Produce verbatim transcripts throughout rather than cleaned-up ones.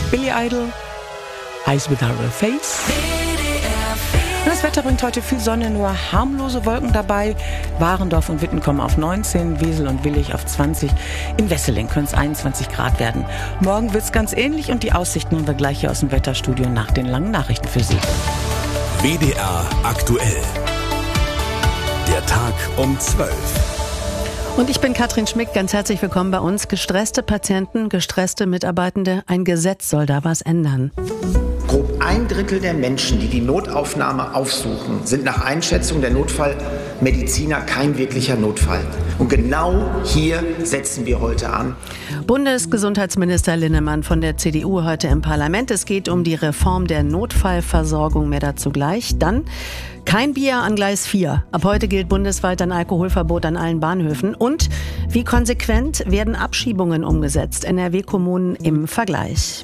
Billy Idol, Eyes Without a Face. Das Wetter bringt heute viel Sonne, nur harmlose Wolken dabei. Warendorf und Witten kommen auf neunzehn, Wesel und Willich auf zwanzig. In Wesseling können es einundzwanzig Grad werden. Morgen wird es ganz ähnlich und die Aussichten haben wir gleich hier aus dem Wetterstudio nach den langen Nachrichten für Sie. W D R aktuell. Der Tag um zwölf. Und ich bin Katrin Schmick, ganz herzlich willkommen bei uns. Gestresste Patienten, gestresste Mitarbeitende, ein Gesetz soll da was ändern. Grob ein Drittel der Menschen, die die Notaufnahme aufsuchen, sind nach Einschätzung der Notfallmediziner kein wirklicher Notfall. Und genau hier setzen wir heute an. Bundesgesundheitsminister Linnemann von der C D U heute im Parlament. Es geht um die Reform der Notfallversorgung, mehr dazu gleich. Dann kein Bier an Gleis vier. Ab heute gilt bundesweit ein Alkoholverbot an allen Bahnhöfen. Und wie konsequent werden Abschiebungen umgesetzt? N R W-Kommunen im Vergleich.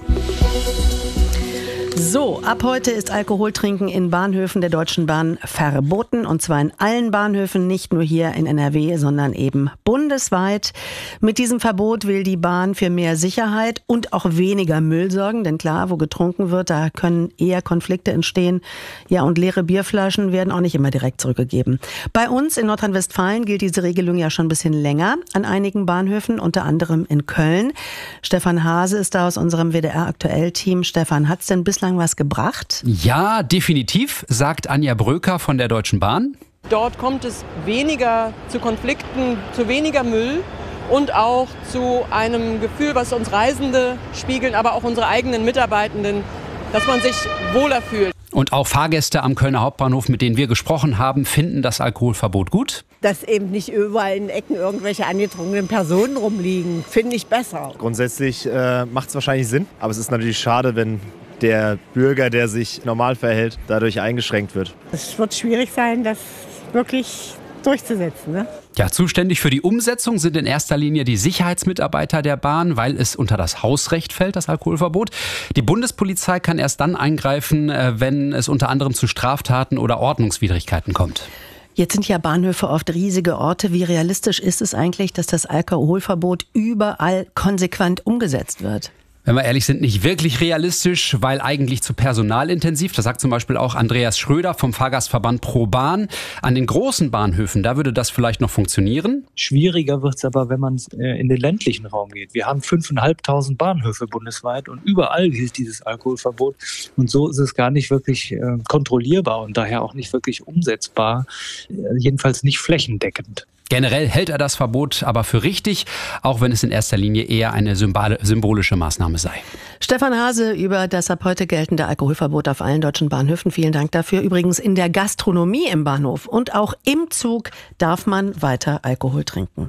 So, ab heute ist Alkoholtrinken in Bahnhöfen der Deutschen Bahn verboten. Und zwar in allen Bahnhöfen, nicht nur hier in N R W, sondern eben bundesweit. Mit diesem Verbot will die Bahn für mehr Sicherheit und auch weniger Müll sorgen. Denn klar, wo getrunken wird, da können eher Konflikte entstehen. Ja, und leere Bierflaschen werden auch nicht immer direkt zurückgegeben. Bei uns in Nordrhein-Westfalen gilt diese Regelung ja schon ein bisschen länger. An einigen Bahnhöfen, unter anderem in Köln. Stefan Hase ist da aus unserem W D R-Aktuell-Team. Stefan, hat's denn bislang was gebracht? Ja, definitiv, sagt Anja Bröker von der Deutschen Bahn. Dort kommt es weniger zu Konflikten, zu weniger Müll und auch zu einem Gefühl, was uns Reisende spiegeln, aber auch unsere eigenen Mitarbeitenden, dass man sich wohler fühlt. Und auch Fahrgäste am Kölner Hauptbahnhof, mit denen wir gesprochen haben, finden das Alkoholverbot gut. Dass eben nicht überall in Ecken irgendwelche angetrunkenen Personen rumliegen, finde ich besser. Grundsätzlich äh, macht es wahrscheinlich Sinn, aber es ist natürlich schade, wenn der Bürger, der sich normal verhält, dadurch eingeschränkt wird. Es wird schwierig sein, das wirklich durchzusetzen, ne? Ja, zuständig für die Umsetzung sind in erster Linie die Sicherheitsmitarbeiter der Bahn, weil es unter das Hausrecht fällt, das Alkoholverbot. Die Bundespolizei kann erst dann eingreifen, wenn es unter anderem zu Straftaten oder Ordnungswidrigkeiten kommt. Jetzt sind ja Bahnhöfe oft riesige Orte. Wie realistisch ist es eigentlich, dass das Alkoholverbot überall konsequent umgesetzt wird? Wenn wir ehrlich sind, nicht wirklich realistisch, weil eigentlich zu personalintensiv. Das sagt zum Beispiel auch Andreas Schröder vom Fahrgastverband Pro Bahn. An den großen Bahnhöfen, da würde das vielleicht noch funktionieren. Schwieriger wird es aber, wenn man in den ländlichen Raum geht. Wir haben fünftausendfünfhundert Bahnhöfe bundesweit und überall gilt dieses Alkoholverbot. Und so ist es gar nicht wirklich äh, kontrollierbar und daher auch nicht wirklich umsetzbar, äh, jedenfalls nicht flächendeckend. Generell hält er das Verbot aber für richtig, auch wenn es in erster Linie eher eine symbolische Maßnahme sei. Stefan Hase über das ab heute geltende Alkoholverbot auf allen deutschen Bahnhöfen. Vielen Dank dafür. Übrigens in der Gastronomie im Bahnhof und auch im Zug darf man weiter Alkohol trinken.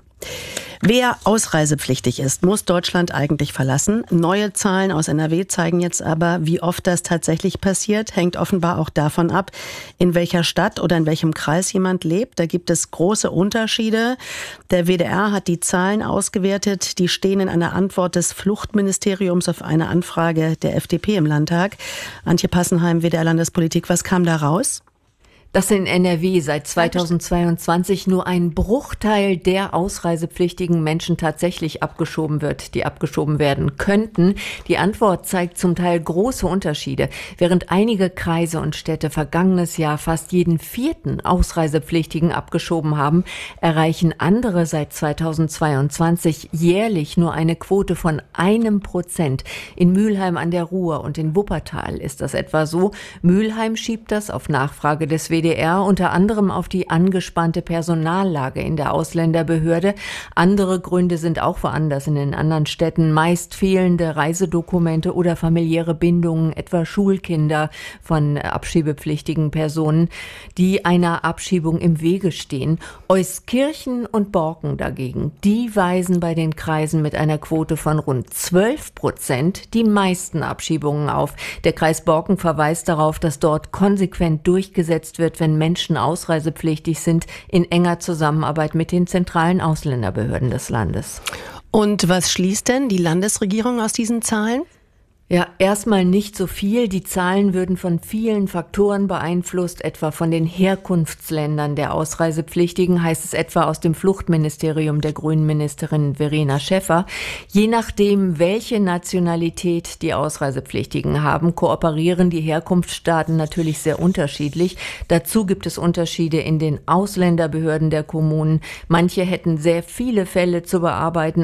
Wer ausreisepflichtig ist, muss Deutschland eigentlich verlassen. Neue Zahlen aus N R W zeigen jetzt aber, wie oft das tatsächlich passiert, hängt offenbar auch davon ab, in welcher Stadt oder in welchem Kreis jemand lebt. Da gibt es große Unterschiede. Der W D R hat die Zahlen ausgewertet. Die stehen in einer Antwort des Fluchtministeriums auf eine Anfrage der F D P im Landtag. Antje Passenheim, W D R-Landespolitik, was kam da raus? Dass in N R W seit zweitausendzweiundzwanzig nur ein Bruchteil der ausreisepflichtigen Menschen tatsächlich abgeschoben wird, die abgeschoben werden könnten. Die Antwort zeigt zum Teil große Unterschiede. Während einige Kreise und Städte vergangenes Jahr fast jeden vierten Ausreisepflichtigen abgeschoben haben, erreichen andere seit zweitausendzweiundzwanzig jährlich nur eine Quote von einem Prozent. In Mülheim an der Ruhr und in Wuppertal ist das etwa so. Mülheim schiebt das auf Nachfrage des W D R unter anderem auf die angespannte Personallage in der Ausländerbehörde. Andere Gründe sind auch woanders in den anderen Städten. Meist fehlende Reisedokumente oder familiäre Bindungen, etwa Schulkinder von abschiebepflichtigen Personen, die einer Abschiebung im Wege stehen. Euskirchen und Borken dagegen, die weisen bei den Kreisen mit einer Quote von rund zwölf Prozent die meisten Abschiebungen auf. Der Kreis Borken verweist darauf, dass dort konsequent durchgesetzt wird, wenn Menschen ausreisepflichtig sind, in enger Zusammenarbeit mit den zentralen Ausländerbehörden des Landes. Und was schließt denn die Landesregierung aus diesen Zahlen? Ja, erstmal nicht so viel. Die Zahlen würden von vielen Faktoren beeinflusst, etwa von den Herkunftsländern der Ausreisepflichtigen, heißt es etwa aus dem Fluchtministerium der Grünen-Ministerin Verena Schäffer. Je nachdem, welche Nationalität die Ausreisepflichtigen haben, kooperieren die Herkunftsstaaten natürlich sehr unterschiedlich. Dazu gibt es Unterschiede in den Ausländerbehörden der Kommunen. Manche hätten sehr viele Fälle zu bearbeiten,